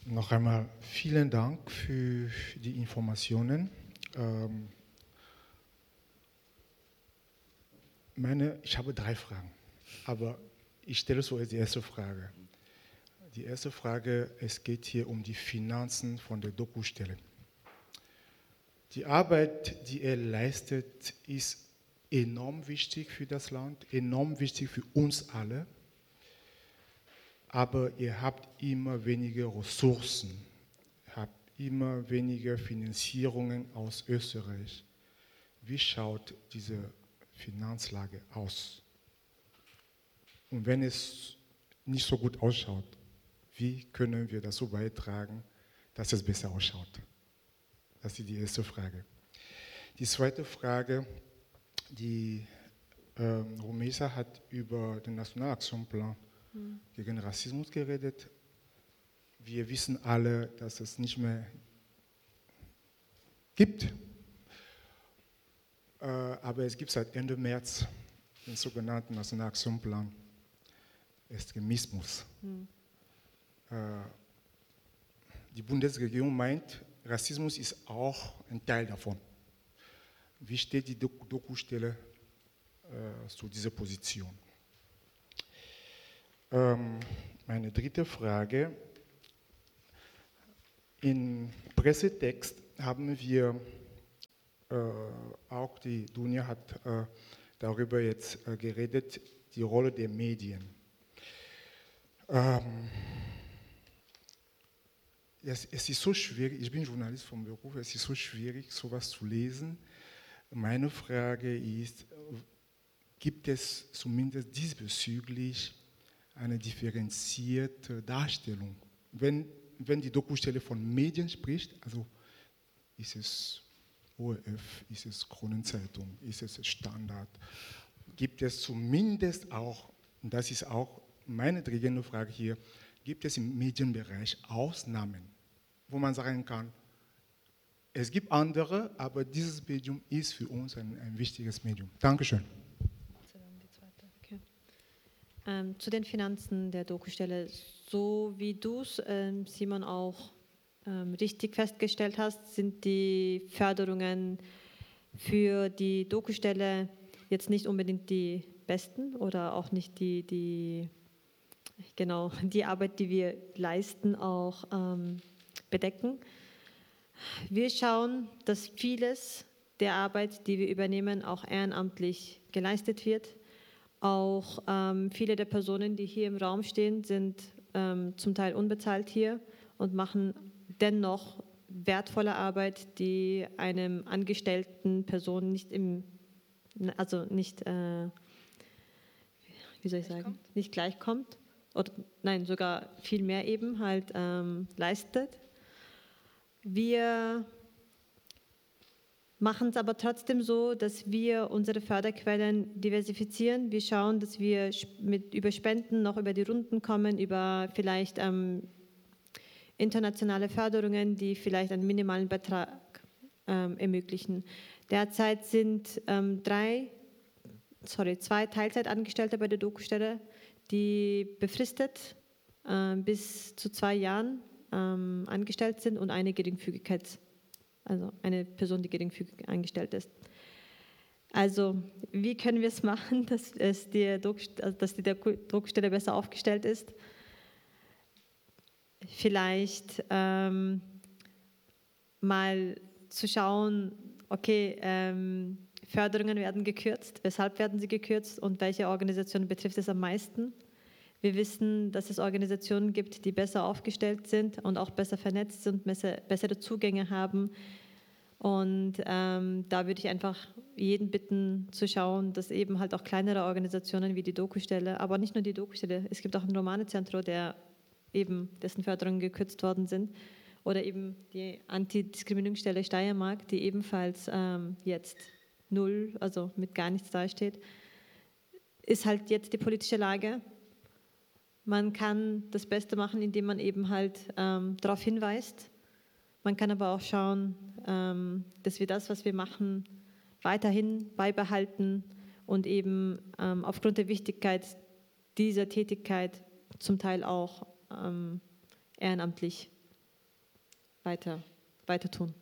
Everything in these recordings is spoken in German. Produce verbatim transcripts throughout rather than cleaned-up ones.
Noch einmal vielen Dank für die Informationen. Ähm, meine, ich habe drei Fragen, aber ich stelle zuerst die erste Frage. Die erste Frage, es geht hier um die Finanzen von der Dokustelle. Die Arbeit, die er leistet, ist enorm wichtig für das Land, enorm wichtig für uns alle. Aber ihr habt immer weniger Ressourcen, habt immer weniger Finanzierungen aus Österreich. Wie schaut diese Finanzlage aus? Und wenn es nicht so gut ausschaut, wie können wir dazu beitragen, dass es besser ausschaut? Das ist die erste Frage. Die zweite Frage, die ähm, Rumesa hat über den Nationalaktionsplan mhm. gegen Rassismus geredet. Wir wissen alle, dass es nicht mehr gibt. Äh, aber es gibt seit Ende März den sogenannten Nationalaktionsplan Extremismus. Mhm. Äh, die Bundesregierung meint, Rassismus ist auch ein Teil davon. Wie steht die Dokustelle äh, zu dieser Position? Ähm, meine dritte Frage. Im Pressetext haben wir, äh, auch die Dunja hat äh, darüber jetzt äh, geredet, die Rolle der Medien. Ähm, es, es ist so schwierig, ich bin Journalist vom Beruf, es ist so schwierig, sowas zu lesen. Meine Frage ist, gibt es zumindest diesbezüglich eine differenzierte Darstellung? Wenn, wenn die Dokustelle von Medien spricht, also ist es O R F, ist es Kronenzeitung, ist es Standard, gibt es zumindest auch, und das ist auch meine dringende Frage hier, gibt es im Medienbereich Ausnahmen, wo man sagen kann, es gibt andere, aber dieses Medium ist für uns ein, ein wichtiges Medium. Dankeschön. Okay. Ähm, zu den Finanzen der Dokustelle, so wie du es, ähm, Simon, auch ähm, richtig festgestellt hast, sind die Förderungen für die Dokustelle jetzt nicht unbedingt die besten oder auch nicht die, die genau die Arbeit, die wir leisten, auch ähm, bedecken. Wir schauen, dass vieles der Arbeit, die wir übernehmen, auch ehrenamtlich geleistet wird. Auch ähm, viele der Personen, die hier im Raum stehen, sind ähm, zum Teil unbezahlt hier und machen dennoch wertvolle Arbeit, die einem angestellten Person nicht im, also nicht, äh, wie soll ich sagen, nicht gleichkommt oder nein, sogar viel mehr eben halt ähm, leistet. Wir machen es aber trotzdem so, dass wir unsere Förderquellen diversifizieren. Wir schauen, dass wir mit, über Spenden noch über die Runden kommen, über vielleicht ähm, internationale Förderungen, die vielleicht einen minimalen Betrag ähm, ermöglichen. Derzeit sind ähm, drei, sorry, zwei Teilzeitangestellte bei der Dokustelle, die befristet äh, bis zu zwei Jahren ähm, angestellt sind und eine Geringfügigkeit, also eine Person, die geringfügig eingestellt ist. Also wie können wir es machen, dass, es die, also dass die Dokustelle besser aufgestellt ist? Vielleicht ähm, mal zu schauen, okay, ähm, Förderungen werden gekürzt, weshalb werden sie gekürzt und welche Organisationen betrifft es am meisten? Wir wissen, dass es Organisationen gibt, die besser aufgestellt sind und auch besser vernetzt sind, besser, bessere Zugänge haben. Und ähm, da würde ich einfach jeden bitten zu schauen, dass eben halt auch kleinere Organisationen wie die Dokustelle, aber nicht nur die Dokustelle, es gibt auch ein Romane-Zentrum, der eben dessen Förderungen gekürzt worden sind, oder eben die Antidiskriminierungsstelle Steiermark, die ebenfalls ähm, jetzt null, also mit gar nichts dasteht, ist halt jetzt die politische Lage. Man kann das Beste machen, indem man eben halt ähm, darauf hinweist. Man kann aber auch schauen, ähm, dass wir das, was wir machen, weiterhin beibehalten und eben ähm, aufgrund der Wichtigkeit dieser Tätigkeit zum Teil auch ähm, ehrenamtlich weiter, weiter tun.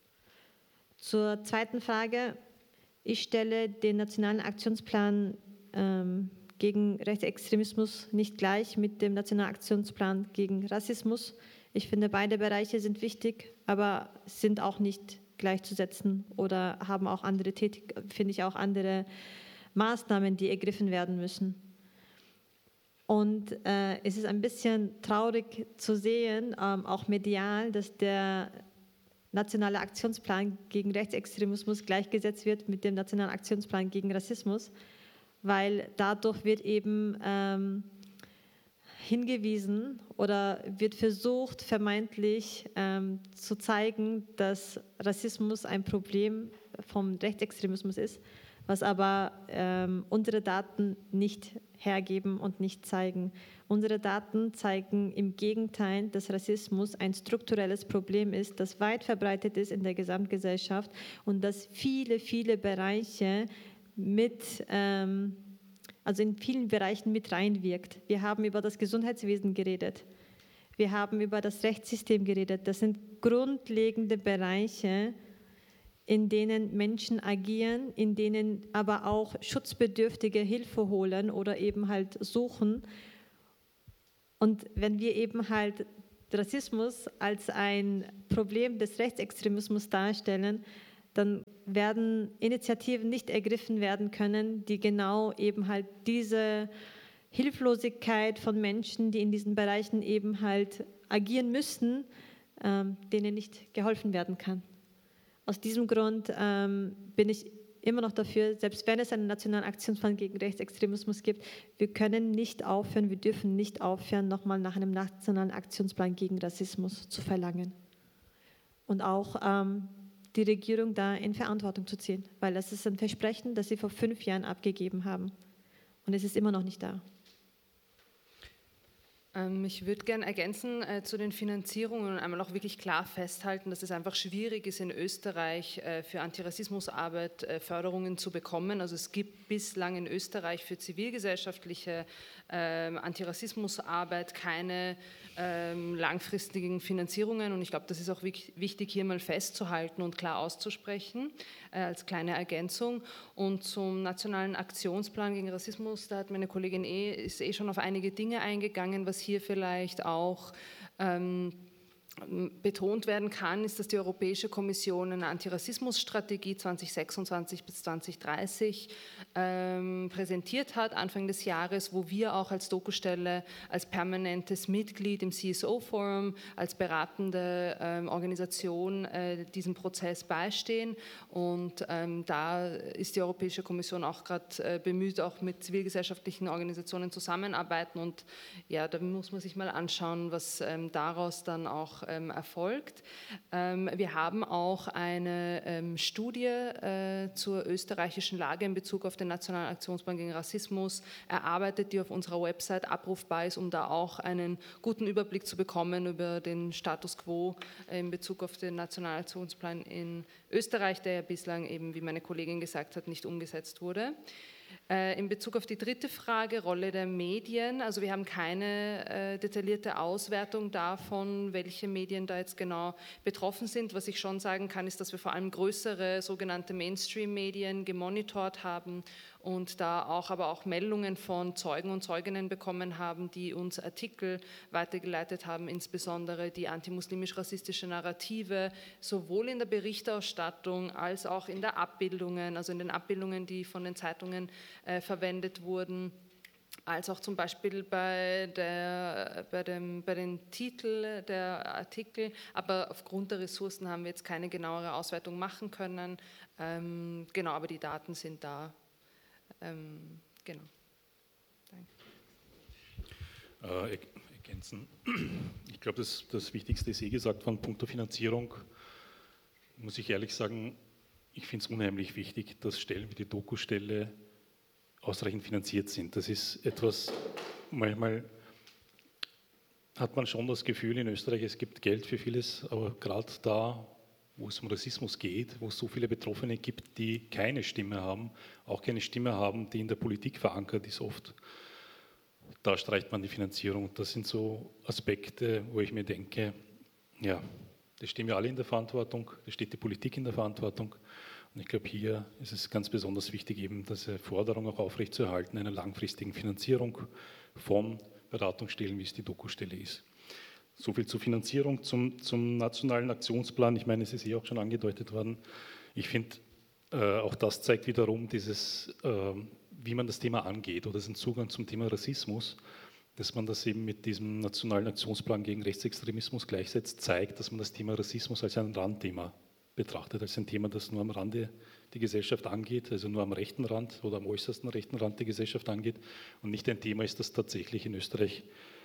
Zur zweiten Frage. Ich stelle den Nationalen Aktionsplan ähm, gegen Rechtsextremismus nicht gleich mit dem Nationalen Aktionsplan gegen Rassismus. Ich finde, beide Bereiche sind wichtig, aber sind auch nicht gleichzusetzen oder haben auch andere, Tätig- finde ich auch andere Maßnahmen, die ergriffen werden müssen. Und äh, es ist ein bisschen traurig zu sehen, ähm, auch medial, dass der Nationale Aktionsplan gegen Rechtsextremismus gleichgesetzt wird mit dem Nationalen Aktionsplan gegen Rassismus, weil dadurch wird eben ähm, hingewiesen oder wird versucht, vermeintlich ähm, zu zeigen, dass Rassismus ein Problem vom Rechtsextremismus ist, was aber ähm, unsere Daten nicht hergeben und nicht zeigen. Unsere Daten zeigen im Gegenteil, dass Rassismus ein strukturelles Problem ist, das weit verbreitet ist in der Gesamtgesellschaft und dass viele, viele Bereiche mit, ähm, also in vielen Bereichen mit reinwirkt. Wir haben über das Gesundheitswesen geredet. Wir haben über das Rechtssystem geredet. Das sind grundlegende Bereiche, in denen Menschen agieren, in denen aber auch Schutzbedürftige Hilfe holen oder eben halt suchen. Und wenn wir eben halt Rassismus als ein Problem des Rechtsextremismus darstellen, dann werden Initiativen nicht ergriffen werden können, die genau eben halt diese Hilflosigkeit von Menschen, die in diesen Bereichen eben halt agieren müssen, ähm, denen nicht geholfen werden kann. Aus diesem Grund ähm, bin ich immer noch dafür, selbst wenn es einen nationalen Aktionsplan gegen Rechtsextremismus gibt, wir können nicht aufhören, wir dürfen nicht aufhören, nochmal nach einem nationalen Aktionsplan gegen Rassismus zu verlangen. Und auch ähm, die Regierung da in Verantwortung zu ziehen, weil das ist ein Versprechen, das sie vor fünf Jahren abgegeben haben. Und es ist immer noch nicht da. Ich würde gerne ergänzen äh, zu den Finanzierungen und einmal auch wirklich klar festhalten, dass es einfach schwierig ist, in Österreich äh, für Antirassismusarbeit äh, Förderungen zu bekommen. Also es gibt bislang in Österreich für zivilgesellschaftliche äh, Antirassismusarbeit keine äh, langfristigen Finanzierungen und ich glaube, das ist auch wichtig, hier mal festzuhalten und klar auszusprechen, äh, als kleine Ergänzung. Und zum Nationalen Aktionsplan gegen Rassismus, da hat meine Kollegin eh, ist eh schon auf einige Dinge eingegangen, was hier vielleicht auch ähm, betont werden kann, ist, dass die Europäische Kommission eine Antirassismusstrategie zweitausendsechsundzwanzig bis zweitausenddreißig ähm, präsentiert hat, Anfang des Jahres, wo wir auch als Dokustelle, als permanentes Mitglied im C S O-Forum, als beratende ähm, Organisation äh, diesem Prozess beistehen. Und ähm, da ist die Europäische Kommission auch gerade äh, bemüht, auch mit zivilgesellschaftlichen Organisationen zusammenarbeiten. Und ja, da muss man sich mal anschauen, was ähm, daraus dann auch Ähm, erfolgt. Ähm, wir haben auch eine ähm, Studie äh, zur österreichischen Lage in Bezug auf den Nationalen Aktionsplan gegen Rassismus erarbeitet, die auf unserer Website abrufbar ist, um da auch einen guten Überblick zu bekommen über den Status quo äh, in Bezug auf den Nationalen Aktionsplan in Österreich, der ja bislang eben, wie meine Kollegin gesagt hat, nicht umgesetzt wurde. In Bezug auf die dritte Frage, Rolle der Medien, also wir haben keine äh, detaillierte Auswertung davon, welche Medien da jetzt genau betroffen sind. Was ich schon sagen kann, ist, dass wir vor allem größere sogenannte Mainstream-Medien gemonitort haben und da auch aber auch Meldungen von Zeugen und Zeuginnen bekommen haben, die uns Artikel weitergeleitet haben, insbesondere die antimuslimisch-rassistische Narrative, sowohl in der Berichterstattung als auch in der Abbildungen, also in den Abbildungen, die von den Zeitungen äh, verwendet wurden, als auch zum Beispiel bei, der, bei, dem, bei den Titeln der Artikel. Aber aufgrund der Ressourcen haben wir jetzt keine genauere Auswertung machen können. Ähm, genau, aber die Daten sind da. Ähm, genau. Danke. Äh, ergänzen. Ich glaube, das, das Wichtigste ist eh gesagt von Punkto Finanzierung. Muss ich ehrlich sagen, ich finde es unheimlich wichtig, dass Stellen wie die Dokustelle ausreichend finanziert sind. Das ist etwas, manchmal hat man schon das Gefühl in Österreich, es gibt Geld für vieles, aber gerade da, wo es um Rassismus geht, wo es so viele Betroffene gibt, die keine Stimme haben, auch keine Stimme haben, die in der Politik verankert ist oft, da streicht man die Finanzierung. Das sind so Aspekte, wo ich mir denke, ja, Das stehen wir alle in der Verantwortung, das steht die Politik in der Verantwortung. Und ich glaube, hier ist es ganz besonders wichtig, eben diese Forderung auch aufrechtzuerhalten, einer langfristigen Finanzierung von Beratungsstellen, wie es die Doku-Stelle ist. So viel zur Finanzierung, zum, zum nationalen Aktionsplan. Ich meine, es ist eh auch schon angedeutet worden. Ich finde, äh, auch das zeigt wiederum dieses, äh, wie man das Thema angeht oder den Zugang zum Thema Rassismus, dass man das eben mit diesem nationalen Aktionsplan gegen Rechtsextremismus gleichsetzt, zeigt, dass man das Thema Rassismus als ein Randthema betrachtet, als ein Thema, das nur am Rande die Gesellschaft angeht, also nur am rechten Rand oder am äußersten rechten Rand die Gesellschaft angeht und nicht ein Thema ist, das tatsächlich in Österreich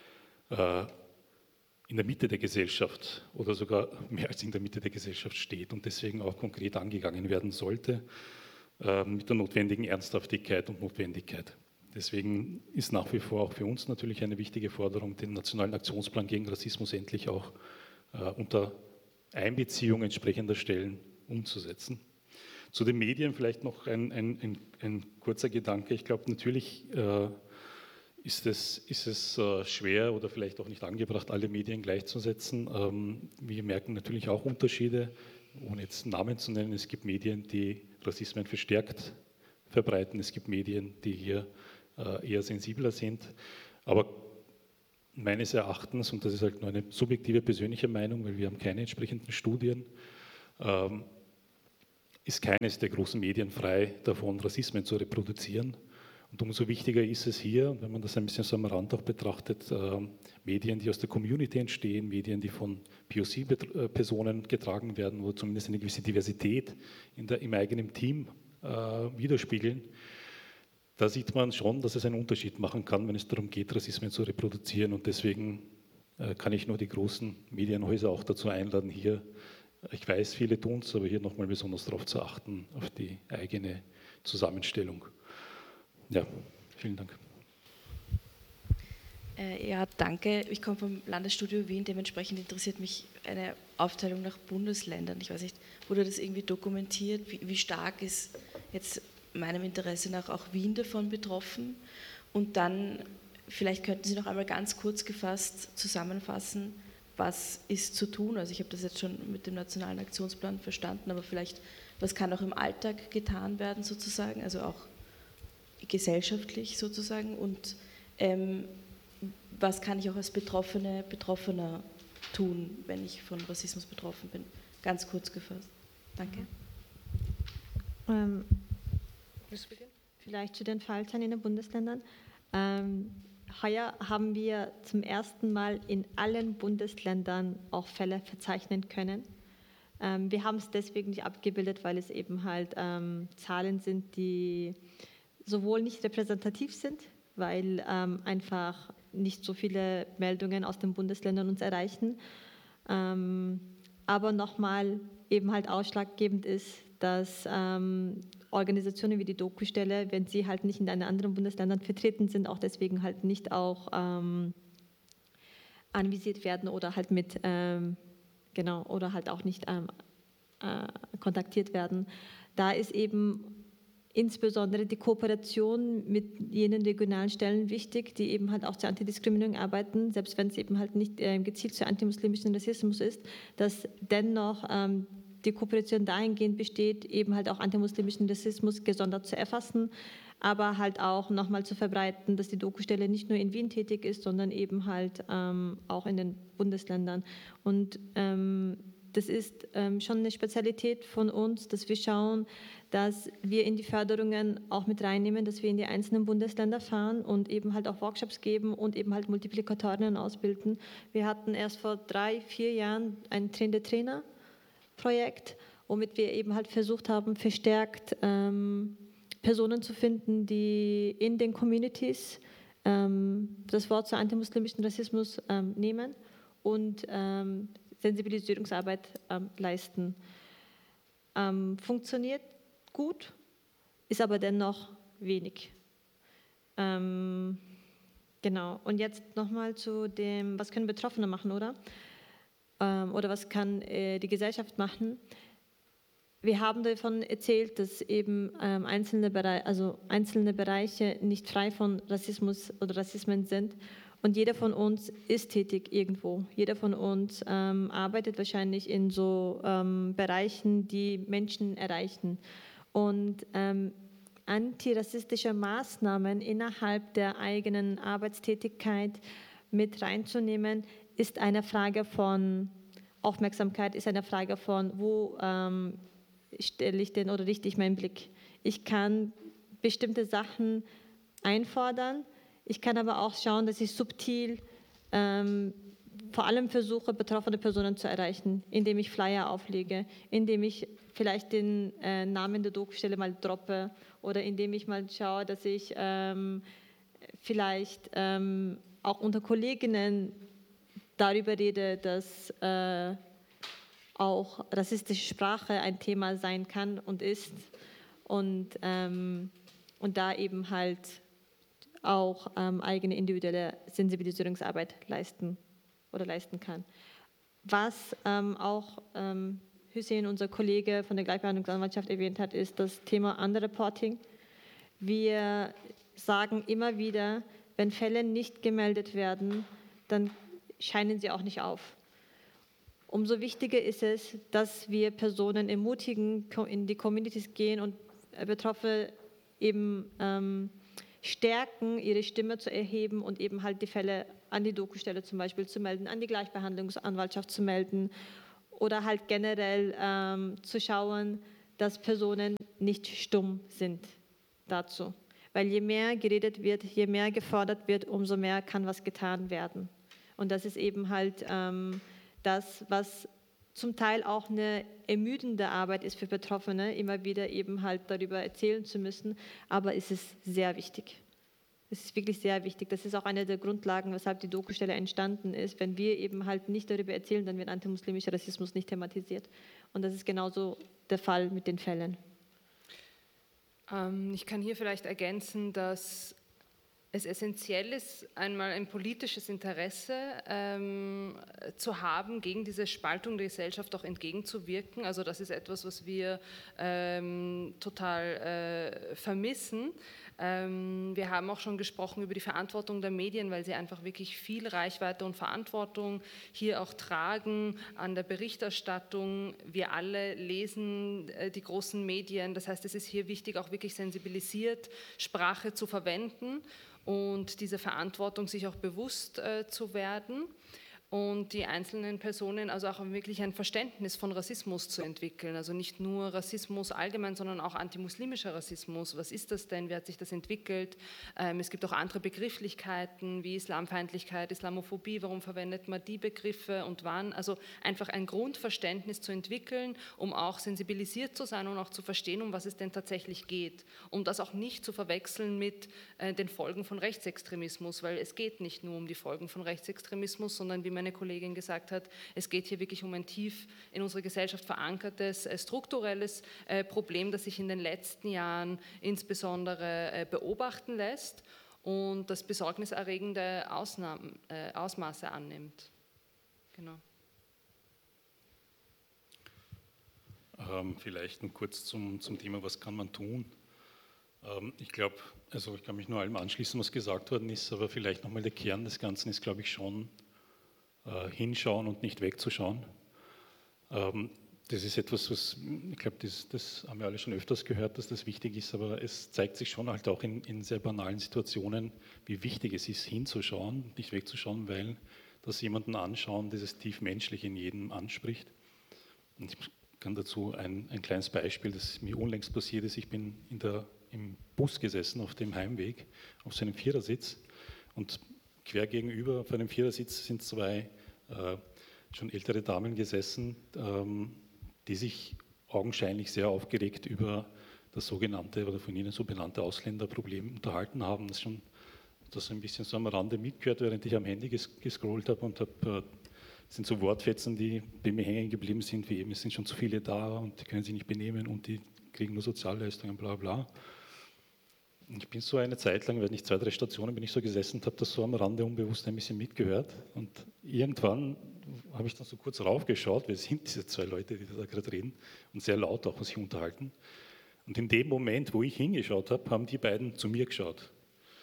äh, in der Mitte der Gesellschaft oder sogar mehr als in der Mitte der Gesellschaft steht und deswegen auch konkret angegangen werden sollte, äh, mit der notwendigen Ernsthaftigkeit und Notwendigkeit. Deswegen ist nach wie vor auch für uns natürlich eine wichtige Forderung, den Nationalen Aktionsplan gegen Rassismus endlich auch äh, unter Einbeziehung entsprechender Stellen umzusetzen. Zu den Medien vielleicht noch ein, ein, ein, ein kurzer Gedanke. Ich glaube, natürlich äh, ist es, ist es äh, schwer oder vielleicht auch nicht angebracht, alle Medien gleichzusetzen. Ähm, wir merken natürlich auch Unterschiede, ohne jetzt Namen zu nennen. Es gibt Medien, die Rassismen verstärkt verbreiten. Es gibt Medien, die hier äh, eher sensibler sind. Aber meines Erachtens, und das ist halt nur eine subjektive persönliche Meinung, weil wir haben keine entsprechenden Studien, ähm, ist keines der großen Medien frei davon, Rassismen zu reproduzieren. Und umso wichtiger ist es hier, wenn man das ein bisschen so am Rand auch betrachtet, äh, Medien, die aus der Community entstehen, Medien, die von P O C-Personen getragen werden, wo zumindest eine gewisse Diversität in der, im eigenen Team äh, widerspiegeln. Da sieht man schon, dass es einen Unterschied machen kann, wenn es darum geht, Rassismen zu reproduzieren. Und deswegen äh, kann ich nur die großen Medienhäuser auch dazu einladen, hier, ich weiß, viele tun es, aber hier nochmal besonders darauf zu achten, auf die eigene Zusammenstellung. Ja, vielen Dank. Äh, ja, danke. Ich komme vom Landesstudio Wien, dementsprechend interessiert mich eine Aufteilung nach Bundesländern. Ich weiß nicht, wurde das irgendwie dokumentiert? Wie, wie stark ist jetzt meinem Interesse nach auch Wien davon betroffen? Und dann, vielleicht könnten Sie noch einmal ganz kurz gefasst zusammenfassen, was ist zu tun? Also ich habe das jetzt schon mit dem Nationalen Aktionsplan verstanden, aber vielleicht, was kann auch im Alltag getan werden sozusagen, also auch gesellschaftlich sozusagen und ähm, was kann ich auch als Betroffene, Betroffener tun, wenn ich von Rassismus betroffen bin? Ganz kurz gefasst. Danke. Ähm, vielleicht zu den Fallzahlen in den Bundesländern. Ähm, heuer haben wir zum ersten Mal in allen Bundesländern auch Fälle verzeichnen können. Ähm, wir haben es deswegen nicht abgebildet, weil es eben halt ähm, Zahlen sind, die sowohl nicht repräsentativ sind, weil ähm, einfach nicht so viele Meldungen aus den Bundesländern uns erreichen, ähm, aber nochmal eben halt ausschlaggebend ist, dass ähm, Organisationen wie die Doku-Stelle, wenn sie halt nicht in den anderen Bundesländern vertreten sind, auch deswegen halt nicht auch ähm, anvisiert werden oder halt mit, ähm, genau, oder halt auch nicht ähm, äh, kontaktiert werden. Da ist eben insbesondere die Kooperation mit jenen regionalen Stellen wichtig, die eben halt auch zur Antidiskriminierung arbeiten, selbst wenn es eben halt nicht äh, gezielt zu antimuslimischen Rassismus ist, dass dennoch ähm, die Kooperation dahingehend besteht, eben halt auch antimuslimischen Rassismus gesondert zu erfassen, aber halt auch nochmal zu verbreiten, dass die Doku-Stelle nicht nur in Wien tätig ist, sondern eben halt ähm, auch in den Bundesländern. Und ähm, das ist ähm, schon eine Spezialität von uns, dass wir schauen, dass wir in die Förderungen auch mit reinnehmen, dass wir in die einzelnen Bundesländer fahren und eben halt auch Workshops geben und eben halt Multiplikatorinnen ausbilden. Wir hatten erst vor drei, vier Jahren ein Train-the-Trainer-Projekt, womit wir eben halt versucht haben, verstärkt ähm, Personen zu finden, die in den Communities ähm, das Wort zu antimuslimischen Rassismus ähm, nehmen und ähm, Sensibilisierungsarbeit ähm, leisten. Ähm, funktioniert gut, ist aber dennoch wenig. Ähm, genau. Und jetzt nochmal zu dem, was können Betroffene machen, oder? Ähm, oder was kann äh, die Gesellschaft machen? Wir haben davon erzählt, dass eben ähm, einzelne, Bereich, also einzelne Bereiche nicht frei von Rassismus oder Rassismen sind. Und jeder von uns ist tätig irgendwo. Jeder von uns ähm, arbeitet wahrscheinlich in so ähm, Bereichen, die Menschen erreichen. Und ähm, antirassistische Maßnahmen innerhalb der eigenen Arbeitstätigkeit mit reinzunehmen, ist eine Frage von Aufmerksamkeit, ist eine Frage von, wo ähm, stelle ich denn oder richte ich meinen Blick. Ich kann bestimmte Sachen einfordern, ich kann aber auch schauen, dass ich subtil ähm, vor allem versuche, betroffene Personen zu erreichen, indem ich Flyer auflege, indem ich vielleicht den äh, Namen der Dokustelle mal droppe oder indem ich mal schaue, dass ich ähm, vielleicht ähm, auch unter Kolleginnen darüber rede, dass äh, auch rassistische Sprache ein Thema sein kann und ist und, ähm, und da eben halt auch ähm, eigene individuelle Sensibilisierungsarbeit leisten oder leisten kann. Was ähm, auch ähm, Hüseyin, unser Kollege von der Gleichbehandlungsanwaltschaft, erwähnt hat, ist das Thema Underreporting. Wir sagen immer wieder, wenn Fälle nicht gemeldet werden, dann scheinen sie auch nicht auf. Umso wichtiger ist es, dass wir Personen ermutigen, in die Communities gehen und Betroffene eben ähm, stärken, ihre Stimme zu erheben und eben halt die Fälle an die Dokustelle zum Beispiel zu melden, an die Gleichbehandlungsanwaltschaft zu melden oder halt generell ähm, zu schauen, dass Personen nicht stumm sind dazu. Weil je mehr geredet wird, je mehr gefordert wird, umso mehr kann was getan werden. Und das ist eben halt ähm, das, was zum Teil auch eine ermüdende Arbeit ist für Betroffene, immer wieder eben halt darüber erzählen zu müssen, aber es ist sehr wichtig. Es ist wirklich sehr wichtig. Das ist auch eine der Grundlagen, weshalb die Dokustelle entstanden ist. Wenn wir eben halt nicht darüber erzählen, dann wird antimuslimischer Rassismus nicht thematisiert. Und das ist genauso der Fall mit den Fällen. Ähm, ich kann hier vielleicht ergänzen, dass es essentiell ist, einmal ein politisches Interesse ähm, zu haben, gegen diese Spaltung der Gesellschaft auch entgegenzuwirken. Also das ist etwas, was wir ähm, total äh, vermissen. Ähm, wir haben auch schon gesprochen über die Verantwortung der Medien, weil sie einfach wirklich viel Reichweite und Verantwortung hier auch tragen an der Berichterstattung. Wir alle lesen äh, die großen Medien. Das heißt, es ist hier wichtig, auch wirklich sensibilisiert Sprache zu verwenden und diese Verantwortung sich auch bewusst äh, zu werden und die einzelnen Personen also auch wirklich ein Verständnis von Rassismus zu entwickeln. Also nicht nur Rassismus allgemein, sondern auch antimuslimischer Rassismus. Was ist das denn? Wie hat sich das entwickelt? Ähm, es gibt auch andere Begrifflichkeiten wie Islamfeindlichkeit, Islamophobie. Warum verwendet man die Begriffe und wann? Also einfach ein Grundverständnis zu entwickeln, um auch sensibilisiert zu sein und auch zu verstehen, um was es denn tatsächlich geht. Um das auch nicht zu verwechseln mit äh, den Folgen von Rechtsextremismus, weil es geht nicht nur um die Folgen von Rechtsextremismus, sondern wie meine Kollegin gesagt hat, es geht hier wirklich um ein tief in unserer Gesellschaft verankertes, äh, strukturelles äh, Problem, das sich in den letzten Jahren insbesondere äh, beobachten lässt und das besorgniserregende Ausnahmen, äh, Ausmaße annimmt. Genau. Ähm, vielleicht noch kurz zum, zum Thema, was kann man tun? Ähm, ich glaube, also ich kann mich nur allem anschließen, was gesagt worden ist, aber vielleicht nochmal der Kern des Ganzen ist, glaube ich, schon äh, hinschauen und nicht wegzuschauen. Ähm, das ist etwas, was, ich glaube, das, das haben wir alle schon öfters gehört, dass das wichtig ist, aber es zeigt sich schon halt auch in, in sehr banalen Situationen, wie wichtig es ist, hinzuschauen, nicht wegzuschauen, weil das jemanden anschauen, dieses tief menschlich in jedem anspricht. Und ich kann dazu ein, ein kleines Beispiel, das mir unlängst passiert ist. Ich bin in der, im Bus gesessen auf dem Heimweg, auf so einem Vierersitz und quer gegenüber auf einem Vierersitz sind zwei äh, schon ältere Damen gesessen, ähm, die sich augenscheinlich sehr aufgeregt über das sogenannte oder von ihnen so benannte Ausländerproblem unterhalten haben. Das schon das ein bisschen so am Rande mitgehört, während ich am Handy ges gescrollt habe und habe, äh, sind so Wortfetzen, die bei mir hängen geblieben sind, wie eben, es sind schon zu viele da und die können sich nicht benehmen und die kriegen nur Sozialleistungen, bla bla. Ich bin so eine Zeit lang, weil nicht zwei, drei Stationen bin ich so gesessen und habe das so am Rande unbewusst ein bisschen mitgehört. Und irgendwann habe ich dann so kurz raufgeschaut, wer sind diese zwei Leute, die da gerade reden und sehr laut auch sich unterhalten. Und in dem Moment, wo ich hingeschaut habe, haben die beiden zu mir geschaut.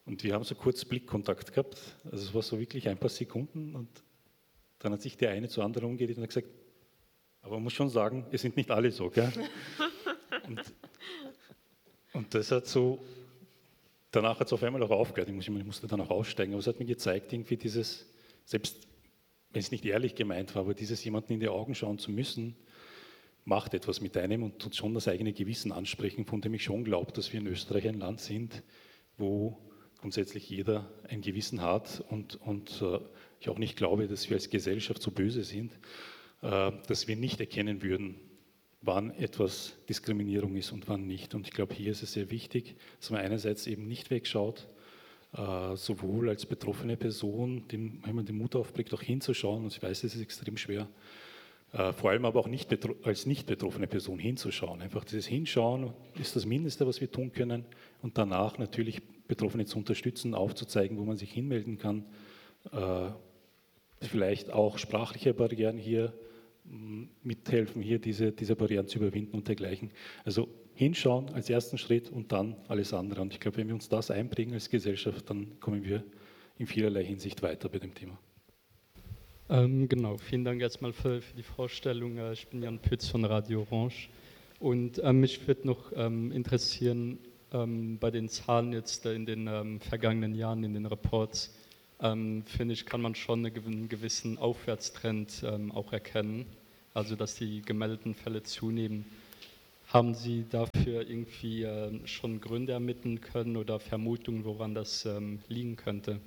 Und wir haben so kurz Blickkontakt gehabt, also es war so wirklich ein paar Sekunden und dann hat sich der eine zur anderen umgedreht und hat gesagt, aber man muss schon sagen, es sind nicht alle so, gell? Und, und das hat so, danach hat es auf einmal auch aufgehört, ich, muss, ich musste dann auch aussteigen, aber es hat mir gezeigt, irgendwie dieses, selbst wenn es nicht ehrlich gemeint war, aber dieses jemanden in die Augen schauen zu müssen, macht etwas mit einem und tut schon das eigene Gewissen ansprechen, von dem ich schon glaube, dass wir in Österreich ein Land sind, wo grundsätzlich jeder ein Gewissen hat und, und äh, ich auch nicht glaube, dass wir als Gesellschaft so böse sind, äh, dass wir nicht erkennen würden, wann etwas Diskriminierung ist und wann nicht. Und ich glaube, hier ist es sehr wichtig, dass man einerseits eben nicht wegschaut, äh, sowohl als betroffene Person, dem, wenn man den Mut aufbringt, auch hinzuschauen, und ich weiß, es ist extrem schwer, äh, vor allem aber auch nicht betro- als nicht betroffene Person hinzuschauen. Einfach dieses Hinschauen ist das Mindeste, was wir tun können und danach natürlich Betroffene zu unterstützen, aufzuzeigen, wo man sich hinmelden kann, äh, vielleicht auch sprachliche Barrieren hier mh, mithelfen, hier diese, diese Barrieren zu überwinden und dergleichen. Also hinschauen als ersten Schritt und dann alles andere. Und ich glaube, wenn wir uns das einbringen als Gesellschaft, dann kommen wir in vielerlei Hinsicht weiter bei dem Thema. Ähm, genau, vielen Dank erstmal für, für die Vorstellung. Ich bin Jan Pütz von Radio Orange und ähm, mich würde noch ähm, interessieren, ähm, bei den Zahlen jetzt in den ähm, vergangenen Jahren, in den Reports, ähm, finde ich, kann man schon einen gewissen Aufwärtstrend ähm, auch erkennen, also dass die gemeldeten Fälle zunehmen. Haben Sie dafür irgendwie äh, schon Gründe ermitteln können oder Vermutungen, woran das ähm, liegen könnte?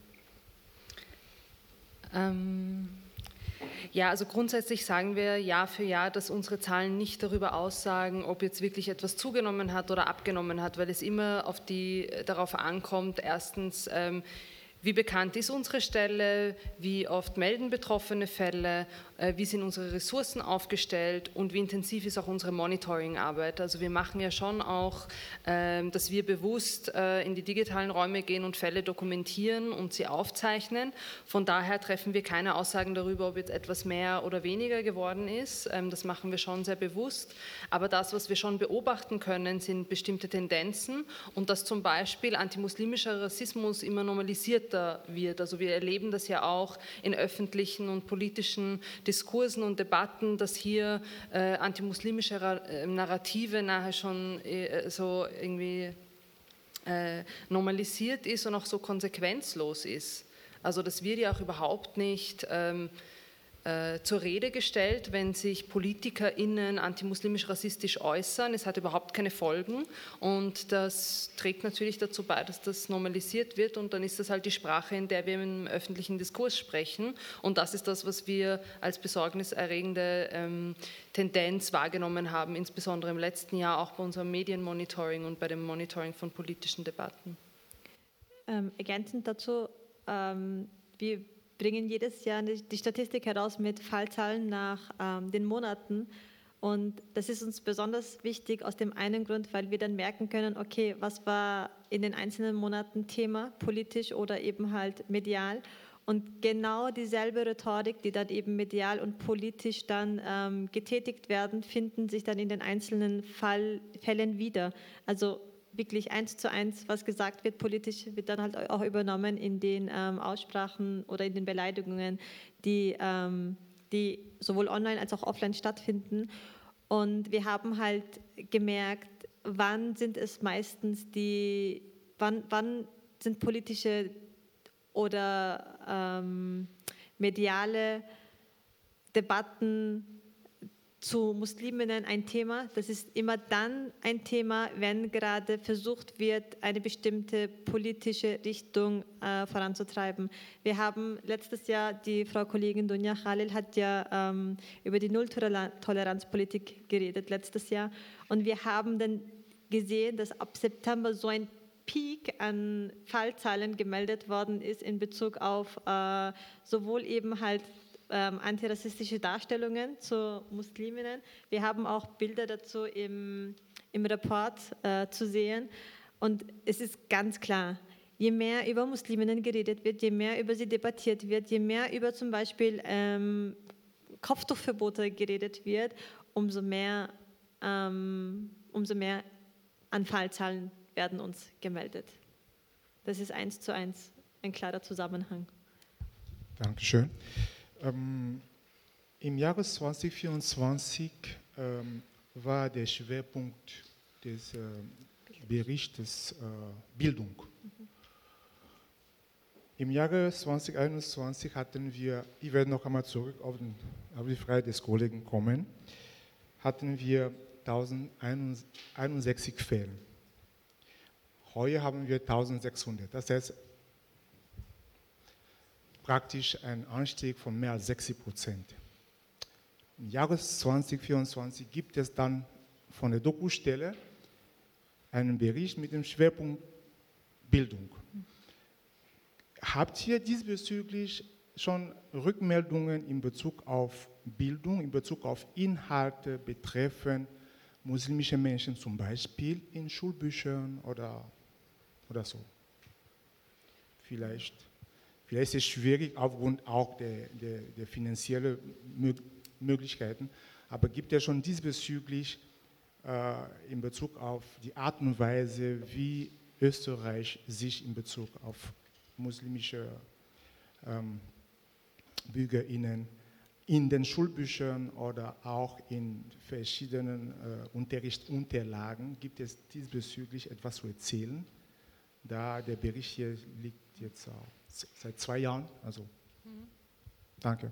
Ähm, ja, also grundsätzlich sagen wir Jahr für Jahr, dass unsere Zahlen nicht darüber aussagen, ob jetzt wirklich etwas zugenommen hat oder abgenommen hat, weil es immer auf die, darauf ankommt, erstens, ähm, wie bekannt ist unsere Stelle, wie oft melden betroffene Fälle, äh, wie sind unsere Ressourcen aufgestellt und wie intensiv ist auch unsere Monitoring-Arbeit. Also wir machen ja schon auch, äh, dass wir bewusst äh, in die digitalen Räume gehen und Fälle dokumentieren und sie aufzeichnen. Von daher treffen wir keine Aussagen darüber, ob jetzt etwas mehr oder weniger geworden ist. Ähm, das machen wir schon sehr bewusst. Aber das, was wir schon beobachten können, sind bestimmte Tendenzen und dass zum Beispiel antimuslimischer Rassismus immer normalisiert wird. Also wir erleben das ja auch in öffentlichen und politischen Diskursen und Debatten, dass hier äh, antimuslimische äh, Narrative nachher schon äh, so irgendwie äh, normalisiert ist und auch so konsequenzlos ist. Also das wird ja auch überhaupt nicht ähm, äh, zur Rede gestellt, wenn sich PolitikerInnen antimuslimisch-rassistisch äußern. Es hat überhaupt keine Folgen und das trägt natürlich dazu bei, dass das normalisiert wird und dann ist das halt die Sprache, in der wir im öffentlichen Diskurs sprechen und das ist das, was wir als besorgniserregende ähm, Tendenz wahrgenommen haben, insbesondere im letzten Jahr auch bei unserem Medienmonitoring und bei dem Monitoring von politischen Debatten. Ähm, ergänzend dazu, ähm, wir bringen jedes Jahr die Statistik heraus mit Fallzahlen nach ähm, den Monaten. Und das ist uns besonders wichtig aus dem einen Grund, weil wir dann merken können, okay, was war in den einzelnen Monaten Thema, politisch oder eben halt medial. Und genau dieselbe Rhetorik, die dann eben medial und politisch dann ähm, getätigt werden, finden sich dann in den einzelnen Fall, Fällen wieder. Also wirklich eins zu eins, was gesagt wird, politisch wird dann halt auch übernommen in den ähm, Aussprachen oder in den Beleidigungen, die, ähm, die sowohl online als auch offline stattfinden. Und wir haben halt gemerkt, wann sind es meistens die, wann, wann sind politische oder ähm, mediale Debatten zu Musliminnen ein Thema. Das ist immer dann ein Thema, wenn gerade versucht wird, eine bestimmte politische Richtung äh, voranzutreiben. Wir haben letztes Jahr, die Frau Kollegin Dunja Khalil hat ja ähm, über die Nulltoleranzpolitik geredet letztes Jahr und wir haben dann gesehen, dass ab September so ein Peak an Fallzahlen gemeldet worden ist in Bezug auf äh, sowohl eben halt Ähm, antirassistische Darstellungen zu Musliminnen. Wir haben auch Bilder dazu im, im Report äh, zu sehen. Und es ist ganz klar, je mehr über Musliminnen geredet wird, je mehr über sie debattiert wird, je mehr über zum Beispiel ähm, Kopftuchverbote geredet wird, umso mehr, ähm, umso mehr an Fallzahlen werden uns gemeldet. Das ist eins zu eins ein klarer Zusammenhang. Dankeschön. Ähm, Im Jahre zwanzig vierundzwanzig ähm, war der Schwerpunkt des äh, Berichtes äh, Bildung. Mhm. Im Jahre zwanzig einundzwanzig hatten wir, ich werde noch einmal zurück auf, den, auf die Frage des Kollegen kommen, hatten wir tausendeinundsechzig Fälle. Heute haben wir eintausendsechshundert. Das heißt, praktisch ein Anstieg von mehr als sechzig Prozent. Im Jahre zwanzig vierundzwanzig gibt es dann von der Doku-Stelle einen Bericht mit dem Schwerpunkt Bildung. Habt ihr diesbezüglich schon Rückmeldungen in Bezug auf Bildung, in Bezug auf Inhalte betreffend muslimische Menschen, zum Beispiel in Schulbüchern oder, oder so? Vielleicht, vielleicht ist es schwierig aufgrund auch der, der, der finanziellen Möglichkeiten, aber gibt es schon diesbezüglich äh, in Bezug auf die Art und Weise, wie Österreich sich in Bezug auf muslimische ähm, BürgerInnen in den Schulbüchern oder auch in verschiedenen äh, Unterrichtsunterlagen, gibt es diesbezüglich etwas zu erzählen, da der Bericht hier liegt jetzt auch seit zwei Jahren. Also, mhm. Danke.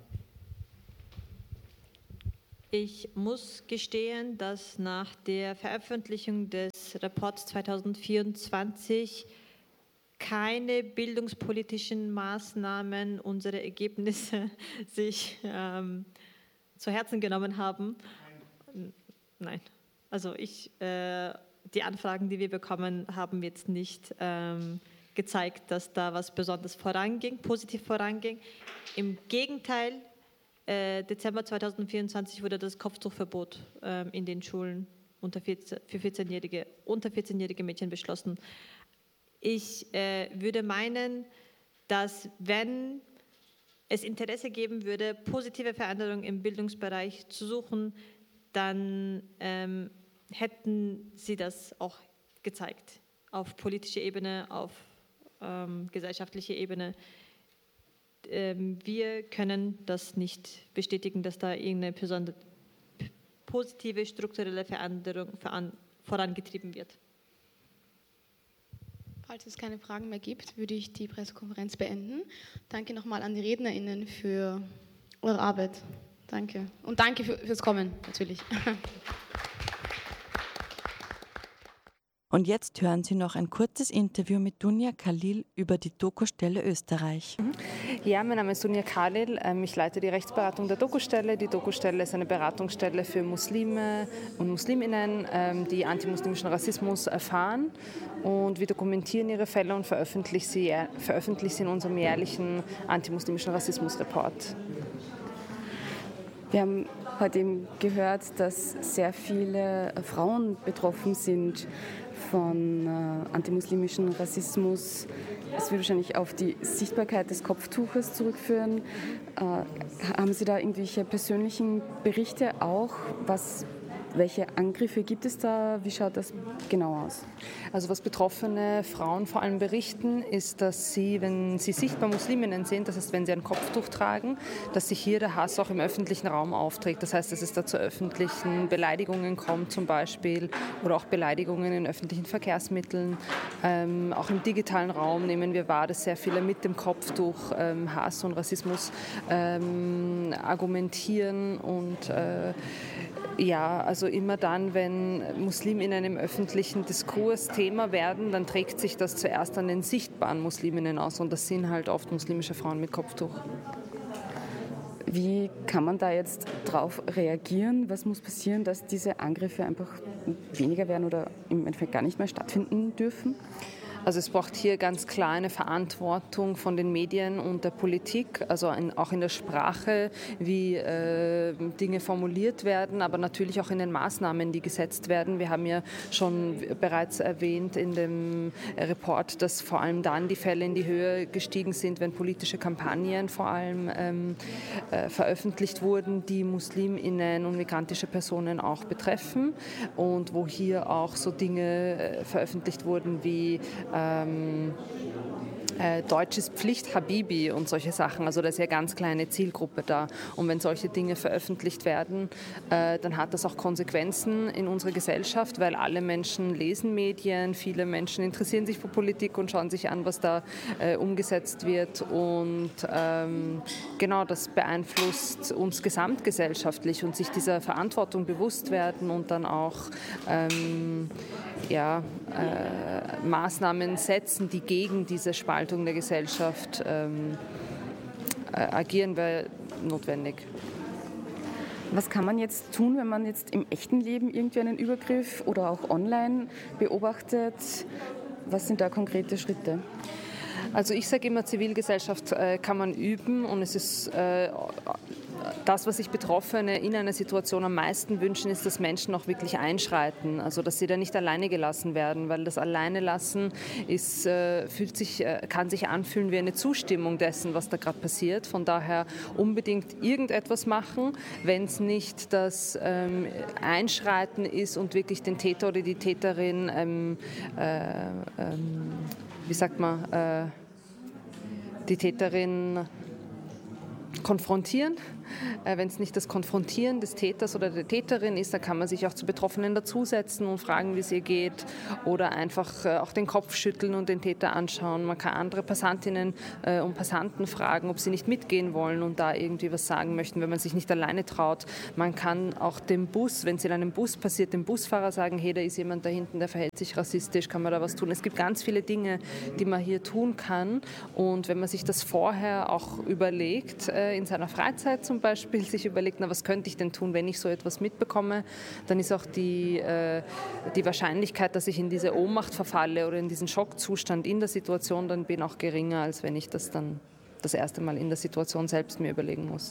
Ich muss gestehen, dass nach der Veröffentlichung des Reports zwanzig vierundzwanzig keine bildungspolitischen Maßnahmen unsere Ergebnisse sich ähm, zu Herzen genommen haben. Nein, also ich, äh, die Anfragen, die wir bekommen, haben jetzt nicht ähm, gezeigt, dass da was besonders voranging, positiv voranging. Im Gegenteil, äh, Dezember zwanzig vierundzwanzig wurde das Kopftuchverbot äh, in den Schulen unter vierzehn, für vierzehnjährige, unter vierzehnjährige Mädchen beschlossen. Ich äh, würde meinen, dass wenn es Interesse geben würde, positive Veränderungen im Bildungsbereich zu suchen, dann ähm, hätten sie das auch gezeigt, auf politischer Ebene, auf ähm, gesellschaftlicher Ebene. Ähm, wir können das nicht bestätigen, dass da irgendeine besondere positive strukturelle Veränderung voran, vorangetrieben wird. Falls es keine Fragen mehr gibt, würde ich die Pressekonferenz beenden. Danke nochmal an die RednerInnen für eure Arbeit. Danke. Und danke für, fürs Kommen, natürlich. Und jetzt hören Sie noch ein kurzes Interview mit Dunja Khalil über die Doku-Stelle Österreich. Ja, mein Name ist Dunja Khalil. Ich leite die Rechtsberatung der Doku-Stelle. Die Doku-Stelle ist eine Beratungsstelle für Muslime und Musliminnen, die antimuslimischen Rassismus erfahren. Und wir dokumentieren ihre Fälle und veröffentlichen sie, veröffentlichen sie in unserem jährlichen antimuslimischen Rassismus-Report. Wir haben heute eben gehört, dass sehr viele Frauen betroffen sind von äh, antimuslimischem Rassismus. Es wird wahrscheinlich auf die Sichtbarkeit des Kopftuches zurückführen. Äh, haben Sie da irgendwelche persönlichen Berichte auch? Was, welche Angriffe gibt es da? Wie schaut das genau aus? Also was betroffene Frauen vor allem berichten, ist, dass sie, wenn sie sichtbar Musliminnen sind, das heißt, wenn sie ein Kopftuch tragen, dass sich hier der Hass auch im öffentlichen Raum aufträgt. Das heißt, dass es da zu öffentlichen Beleidigungen kommt zum Beispiel oder auch Beleidigungen in öffentlichen Verkehrsmitteln. Ähm, auch im digitalen Raum nehmen wir wahr, dass sehr viele mit dem Kopftuch ähm, Hass und Rassismus ähm, argumentieren und äh, ja, also immer dann, wenn Musliminnen im öffentlichen Diskurs Thema werden, dann trägt sich das zuerst an den sichtbaren Musliminnen aus und das sind halt oft muslimische Frauen mit Kopftuch. Wie kann man da jetzt drauf reagieren? Was muss passieren, dass diese Angriffe einfach weniger werden oder im Endeffekt gar nicht mehr stattfinden dürfen? Also es braucht hier ganz klar eine Verantwortung von den Medien und der Politik, also in, auch in der Sprache, wie äh, Dinge formuliert werden, aber natürlich auch in den Maßnahmen, die gesetzt werden. Wir haben ja schon bereits erwähnt in dem Report, dass vor allem dann die Fälle in die Höhe gestiegen sind, wenn politische Kampagnen vor allem ähm, äh, veröffentlicht wurden, die MuslimInnen und migrantische Personen auch betreffen und wo hier auch so Dinge äh, veröffentlicht wurden wie ähm, Äh, Deutsch ist Pflicht, Habibi und solche Sachen. Also da ist ja eine ganz kleine Zielgruppe da. Und wenn solche Dinge veröffentlicht werden, äh, dann hat das auch Konsequenzen in unserer Gesellschaft, weil alle Menschen lesen Medien, viele Menschen interessieren sich für Politik und schauen sich an, was da äh, umgesetzt wird. Und ähm, genau, das beeinflusst uns gesamtgesellschaftlich und sich dieser Verantwortung bewusst werden und dann auch ähm, ja, äh, Maßnahmen setzen, die gegen diese Spaltung der Gesellschaft ähm, äh, agieren, wäre notwendig. Was kann man jetzt tun, wenn man jetzt im echten Leben irgendwie einen Übergriff oder auch online beobachtet? Was sind da konkrete Schritte? Also ich sage immer, Zivilgesellschaft äh, kann man üben und es ist äh, das, was sich Betroffene in einer Situation am meisten wünschen, ist, dass Menschen auch wirklich einschreiten, also dass sie da nicht alleine gelassen werden, weil das Alleine lassen ist, äh, fühlt sich, äh, kann sich anfühlen wie eine Zustimmung dessen, was da gerade passiert. Von daher unbedingt irgendetwas machen, wenn es nicht das ähm, Einschreiten ist und wirklich den Täter oder die Täterin ähm, äh, ähm, wie sagt man, äh, die Täterin konfrontieren. Äh, wenn es nicht das Konfrontieren des Täters oder der Täterin ist, dann kann man sich auch zu Betroffenen dazusetzen und fragen, wie es ihr geht oder einfach äh, auch den Kopf schütteln und den Täter anschauen. Man kann andere Passantinnen äh, und Passanten fragen, ob sie nicht mitgehen wollen und da irgendwie was sagen möchten, wenn man sich nicht alleine traut. Man kann auch dem Bus, wenn es in einem Bus passiert, dem Busfahrer sagen, hey, da ist jemand da hinten, der verhält sich rassistisch, kann man da was tun. Es gibt ganz viele Dinge, die man hier tun kann und wenn man sich das vorher auch überlegt, äh, in seiner Freizeit zum Beispiel, sich überlegt, na, was könnte ich denn tun, wenn ich so etwas mitbekomme, dann ist auch die, äh, die Wahrscheinlichkeit, dass ich in diese Ohnmacht verfalle oder in diesen Schockzustand in der Situation dann bin, auch geringer, als wenn ich das dann das erste Mal in der Situation selbst mir überlegen muss.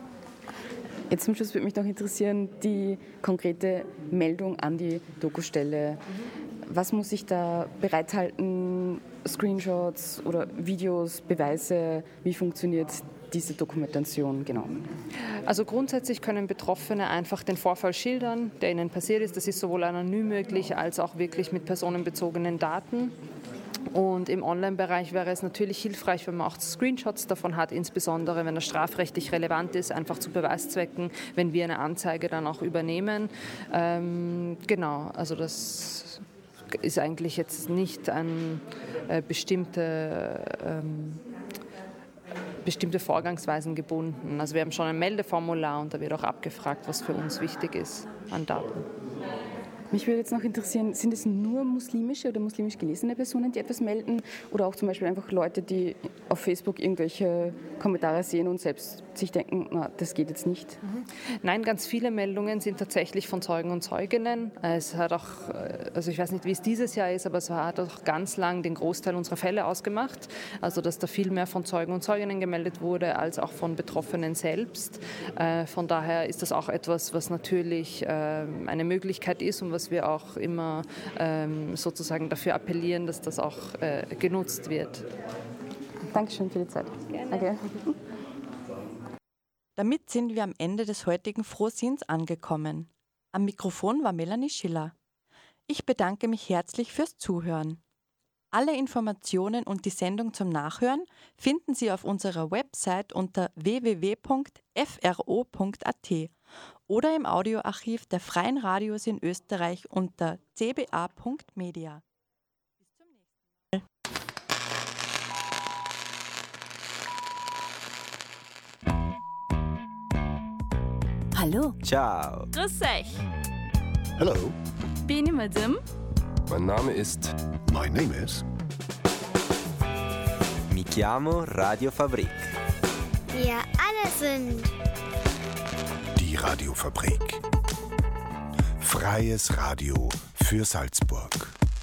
Jetzt zum Schluss würde mich noch interessieren, die konkrete Meldung an die Dokustelle. Mhm. Was muss ich da bereithalten? Screenshots oder Videos, Beweise? Wie funktioniert diese Dokumentation genau? Also grundsätzlich können Betroffene einfach den Vorfall schildern, der ihnen passiert ist. Das ist sowohl anonym möglich als auch wirklich mit personenbezogenen Daten. Und im Online-Bereich wäre es natürlich hilfreich, wenn man auch Screenshots davon hat, insbesondere wenn das strafrechtlich relevant ist, einfach zu Beweiszwecken, wenn wir eine Anzeige dann auch übernehmen. Ähm, genau, also das ist eigentlich jetzt nicht an äh, bestimmte ähm, bestimmte Vorgangsweisen gebunden. Also wir haben schon ein Meldeformular und da wird auch abgefragt, was für uns wichtig ist an Daten. Mich würde jetzt noch interessieren, sind es nur muslimische oder muslimisch gelesene Personen, die etwas melden oder auch zum Beispiel einfach Leute, die auf Facebook irgendwelche Kommentare sehen und selbst sich denken, na, das geht jetzt nicht? Nein, ganz viele Meldungen sind tatsächlich von Zeugen und Zeuginnen. Es hat auch, also ich weiß nicht, wie es dieses Jahr ist, aber es hat auch ganz lang den Großteil unserer Fälle ausgemacht. Also dass da viel mehr von Zeugen und Zeuginnen gemeldet wurde, als auch von Betroffenen selbst. Von daher ist das auch etwas, was natürlich eine Möglichkeit ist und was wir auch immer ähm, sozusagen dafür appellieren, dass das auch äh, genutzt wird. Dankeschön für die Zeit. Gerne. Okay. Damit sind wir am Ende des heutigen Frohsinns angekommen. Am Mikrofon war Melanie Schiller. Ich bedanke mich herzlich fürs Zuhören. Alle Informationen und die Sendung zum Nachhören finden Sie auf unserer Website unter w w w punkt f r o punkt a t oder im Audioarchiv der Freien Radios in Österreich unter c b a punkt media. Bis zum nächsten Mal. Hallo. Ciao. Grüß euch. Hallo. Bin ich Madame? Mein Name ist... My name is... Mi chiamo Radio Fabrik. Wir alle sind... Die Radiofabrik. Freies Radio für Salzburg.